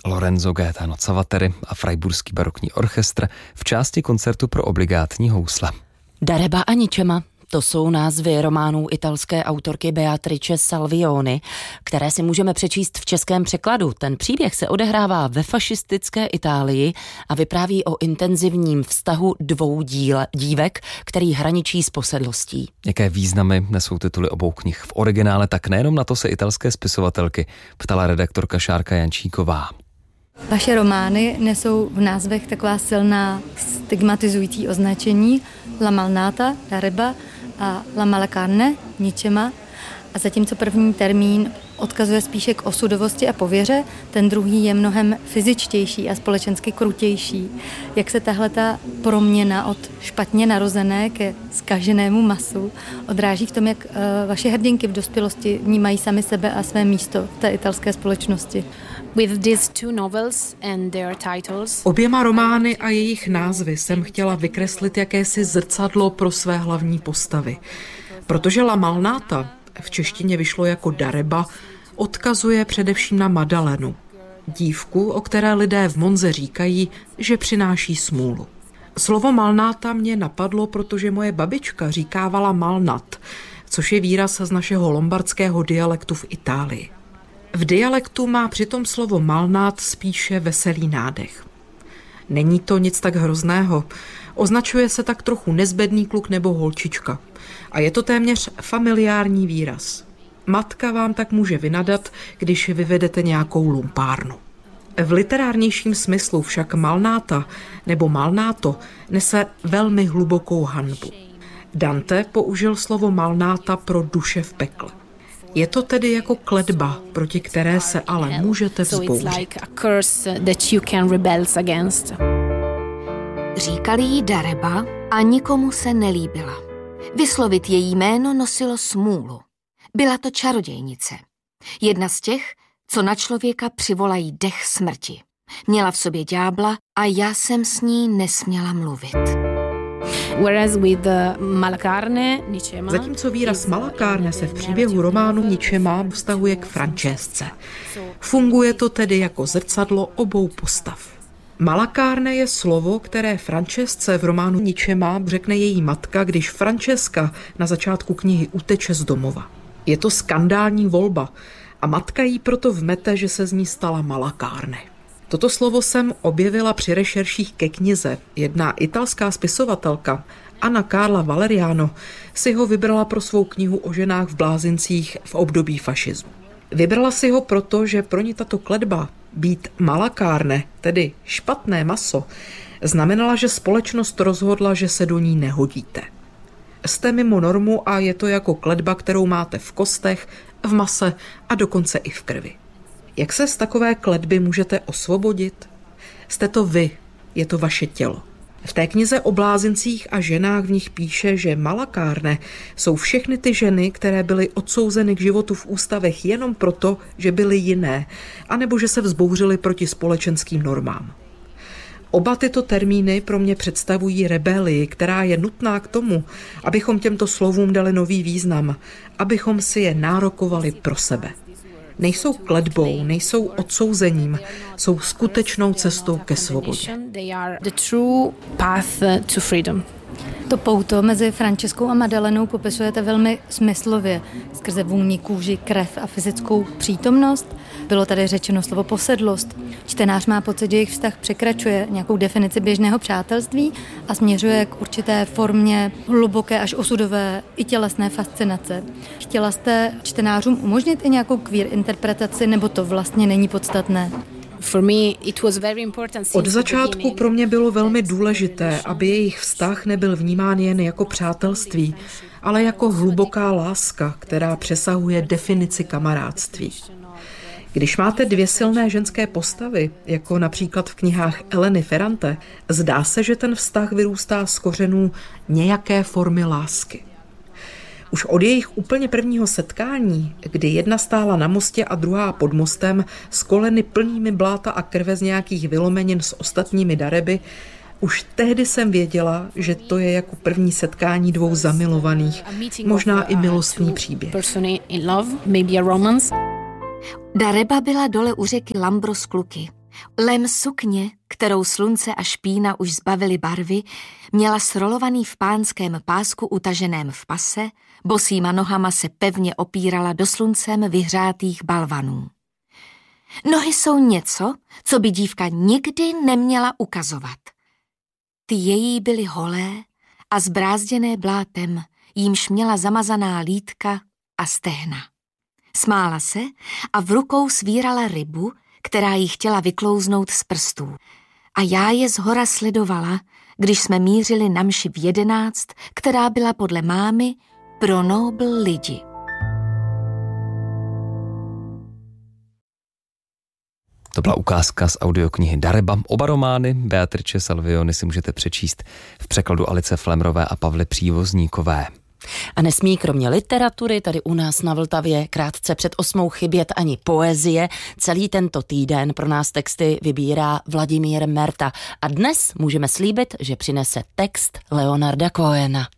Lorenzo Gaetano Cavatteri a Freiburský barokní orchestr v části koncertu pro obligátní housle. Dareba a Ničema. To jsou názvy románů italské autorky Beatrice Salvioni, které si můžeme přečíst v českém překladu. Ten příběh se odehrává ve fašistické Itálii a vypráví o intenzivním vztahu dvou dívek, který hraničí s posedlostí. Jaké významy nesou tituly obou knih v originále, tak nejenom na to se italské spisovatelky ptala redaktorka Šárka Jančíková. Vaše romány nesou v názvech taková silná stigmatizující označení La Malnata, Dareba a La Mala Carne, Ničema. A zatímco první termín odkazuje spíše k osudovosti a pověře, ten druhý je mnohem fyzičtější a společensky krutější. Jak se tahleta proměna od špatně narozené ke zkaženému masu odráží v tom, jak vaše hrdinky v dospělosti vnímají sami sebe a své místo v té italské společnosti. Oběma romány a jejich názvy jsem chtěla vykreslit jakési zrcadlo pro své hlavní postavy. Protože La Malnata, v češtině vyšlo jako Dareba, odkazuje především na Madalenu, dívku, o které lidé v Monze říkají, že přináší smůlu. Slovo Malnata mě napadlo, protože moje babička říkávala Malnat, což je výraz z našeho lombardského dialektu v Itálii. V dialektu má přitom slovo Malnat spíše veselý nádech. Není to nic tak hrozného. Označuje se tak trochu nezbedný kluk nebo holčička. A je to téměř familiární výraz. Matka vám tak může vynadat, když vyvedete nějakou lumpárnu. V literárnějším smyslu však Malnata nebo Malnato nese velmi hlubokou hanbu. Dante použil slovo Malnata pro duše v pekle. Je to tedy jako kletba, proti které se ale můžete vzbouřit. Říkali jí Dareba a nikomu se nelíbila. Vyslovit její jméno nosilo smůlu. Byla to čarodějnice. Jedna z těch, co na člověka přivolají dech smrti. Měla v sobě ďábla a já jsem s ní nesměla mluvit. Zatímco výraz Mala Carne se v příběhu románu Ničema vztahuje k Francesce. Funguje to tedy jako zrcadlo obou postav. Mala Carne je slovo, které Francesce v románu Ničema řekne její matka, když Francesca na začátku knihy uteče z domova. Je to skandální volba a matka jí proto vmete, že se z ní stala Mala Carne. Toto slovo jsem objevila při rešerších ke knize. Jedna italská spisovatelka, Anna Carla Valeriano, si ho vybrala pro svou knihu o ženách v blázincích v období fašismu. Vybrala si ho proto, že pro ní tato kletba být Mala Carne, tedy špatné maso, znamenala, že společnost rozhodla, že se do ní nehodíte. Jste mimo normu a je to jako kletba, kterou máte v kostech, v mase a dokonce i v krvi. Jak se z takové kletby můžete osvobodit? Jste to vy, je to vaše tělo. V té knize o blázincích a ženách v nich píše, že Mala Carne jsou všechny ty ženy, které byly odsouzeny k životu v ústavech jenom proto, že byly jiné, anebo že se vzbouřily proti společenským normám. Oba tyto termíny pro mě představují rebelii, která je nutná k tomu, abychom těmto slovům dali nový význam, abychom si je nárokovali pro sebe. Nejsou kletbou, nejsou odsouzením, jsou skutečnou cestou ke svobodě. To pouto mezi Franceskou a Madalenou popisujete velmi smyslově, skrze vůni, kůži, krev a fyzickou přítomnost. Bylo tady řečeno slovo posedlost. Čtenář má pocit, že jejich vztah překračuje nějakou definici běžného přátelství a směřuje k určité formě hluboké až osudové i tělesné fascinace. Chtěla jste čtenářům umožnit i nějakou queer interpretaci, nebo to vlastně není podstatné? Od začátku pro mě bylo velmi důležité, aby jejich vztah nebyl vnímán jen jako přátelství, ale jako hluboká láska, která přesahuje definici kamarádství. Když máte dvě silné ženské postavy, jako například v knihách Eleny Ferrante, zdá se, že ten vztah vyrůstá z kořenů nějaké formy lásky. Už od jejich úplně prvního setkání, kdy jedna stála na mostě a druhá pod mostem, s koleny plnými bláta a krve z nějakých vylomenin s ostatními Dareby, už tehdy jsem věděla, že to je jako první setkání dvou zamilovaných, možná i milostný příběh. Dareba byla dole u řeky Lambros Kluky. Lem sukně, kterou slunce a špína už zbavily barvy, měla srolovaný v pánském pásku utaženém v pase, bosýma nohama se pevně opírala do sluncem vyhřátých balvanů. Nohy jsou něco, co by dívka nikdy neměla ukazovat. Ty její byly holé a zbrázděné blátem, jímž měla zamazaná lítka a stehna. Smála se a v rukou svírala rybu, která jí chtěla vyklouznout z prstů. A já je zhora sledovala, když jsme mířili na mši v 11, která byla podle mámy pro nobl lidi. To byla ukázka z audioknihy Dareba. Oba romány Beatrice Salvioni si můžete přečíst v překladu Alice Flemrové a Pavly Přívozníkové. A nesmí kromě literatury tady u nás na Vltavě krátce před 8 chybět ani poezie. Celý tento týden pro nás texty vybírá Vladimír Merta. A dnes můžeme slíbit, že přinese text Leonarda Cohena.